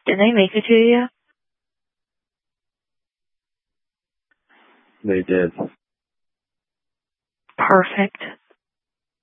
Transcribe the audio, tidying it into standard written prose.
Did they make it to you? They did. Perfect.